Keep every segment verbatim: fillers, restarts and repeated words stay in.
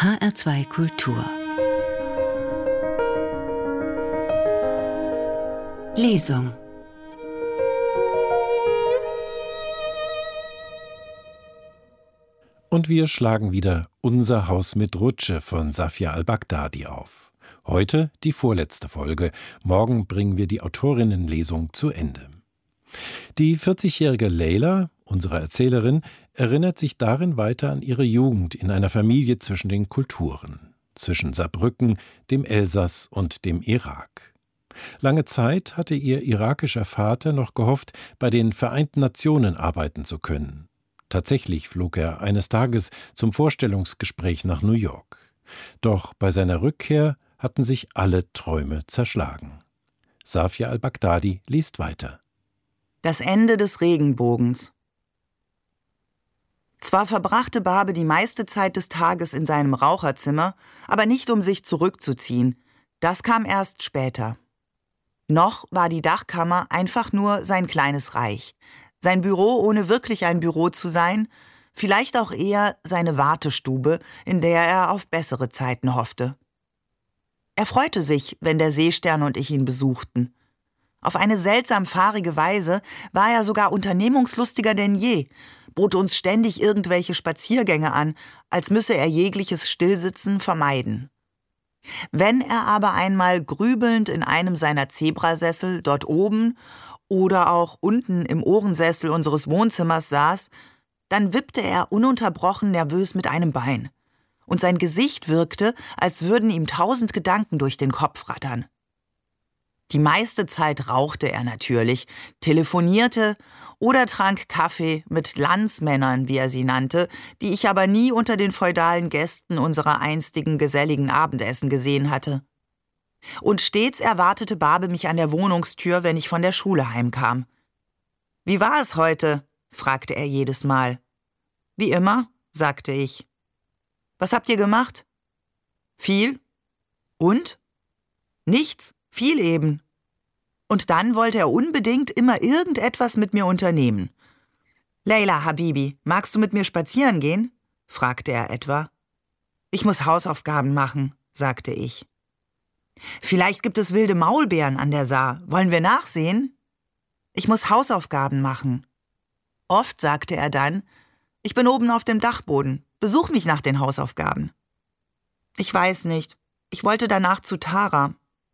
H R zwei Kultur Lesung. Und wir schlagen wieder Unser Haus mit Rutsche von Safia al-Baghdadi auf. Heute die vorletzte Folge. Morgen bringen wir die Autorinnenlesung zu Ende. Die vierzigjährige Leila, unsere Erzählerin, erinnert sich darin weiter an ihre Jugend in einer Familie zwischen den Kulturen, zwischen Saarbrücken, dem Elsass und dem Irak. Lange Zeit hatte ihr irakischer Vater noch gehofft, bei den Vereinten Nationen arbeiten zu können. Tatsächlich flog er eines Tages zum Vorstellungsgespräch nach New York. Doch bei seiner Rückkehr hatten sich alle Träume zerschlagen. Safia al-Baghdadi liest weiter. Das Ende des Regenbogens. Zwar verbrachte Babe die meiste Zeit des Tages in seinem Raucherzimmer, aber nicht um sich zurückzuziehen. Das kam erst später. Noch war die Dachkammer einfach nur sein kleines Reich. Sein Büro, ohne wirklich ein Büro zu sein, vielleicht auch eher seine Wartestube, in der er auf bessere Zeiten hoffte. Er freute sich, wenn der Seestern und ich ihn besuchten. Auf eine seltsam fahrige Weise war er sogar unternehmungslustiger denn je, bot uns ständig irgendwelche Spaziergänge an, als müsse er jegliches Stillsitzen vermeiden. Wenn er aber einmal grübelnd in einem seiner Zebrasessel dort oben oder auch unten im Ohrensessel unseres Wohnzimmers saß, dann wippte er ununterbrochen nervös mit einem Bein. Und sein Gesicht wirkte, als würden ihm tausend Gedanken durch den Kopf rattern. Die meiste Zeit rauchte er natürlich, telefonierte oder trank Kaffee mit Landsmännern, wie er sie nannte, die ich aber nie unter den feudalen Gästen unserer einstigen geselligen Abendessen gesehen hatte. Und stets erwartete Babe mich an der Wohnungstür, wenn ich von der Schule heimkam. »Wie war es heute?« fragte er jedes Mal. »Wie immer«, sagte ich. »Was habt ihr gemacht?« »Viel.« »Und?« »Nichts, viel eben.« Und dann wollte er unbedingt immer irgendetwas mit mir unternehmen. »Leila, Habibi, magst du mit mir spazieren gehen?« fragte er etwa. »Ich muss Hausaufgaben machen«, sagte ich. »Vielleicht gibt es wilde Maulbeeren an der Saar. Wollen wir nachsehen?« »Ich muss Hausaufgaben machen.« Oft sagte er dann, »Ich bin oben auf dem Dachboden. Besuch mich nach den Hausaufgaben.« »Ich weiß nicht. Ich wollte danach zu Tara.«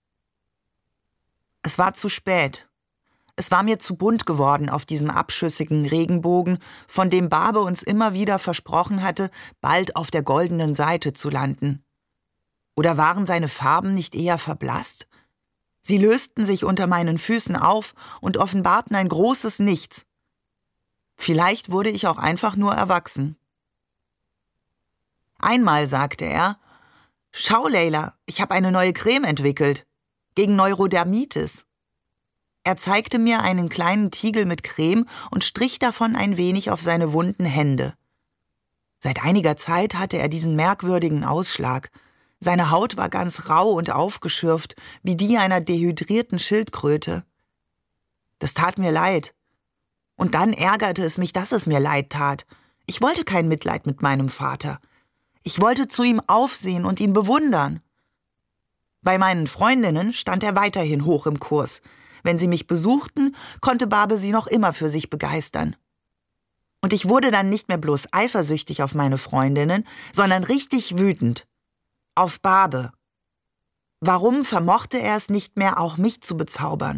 Es war zu spät. Es war mir zu bunt geworden auf diesem abschüssigen Regenbogen, von dem Babe uns immer wieder versprochen hatte, bald auf der goldenen Seite zu landen. Oder waren seine Farben nicht eher verblasst? Sie lösten sich unter meinen Füßen auf und offenbarten ein großes Nichts. Vielleicht wurde ich auch einfach nur erwachsen. Einmal sagte er, »Schau, Leila, ich habe eine neue Creme entwickelt. Gegen Neurodermitis.« Er zeigte mir einen kleinen Tiegel mit Creme und strich davon ein wenig auf seine wunden Hände. Seit einiger Zeit hatte er diesen merkwürdigen Ausschlag. Seine Haut war ganz rau und aufgeschürft, wie die einer dehydrierten Schildkröte. Das tat mir leid. Und dann ärgerte es mich, dass es mir leid tat. Ich wollte kein Mitleid mit meinem Vater. Ich wollte zu ihm aufsehen und ihn bewundern. Bei meinen Freundinnen stand er weiterhin hoch im Kurs. Wenn sie mich besuchten, konnte Babe sie noch immer für sich begeistern. Und ich wurde dann nicht mehr bloß eifersüchtig auf meine Freundinnen, sondern richtig wütend. Auf Babe. Warum vermochte er es nicht mehr, auch mich zu bezaubern?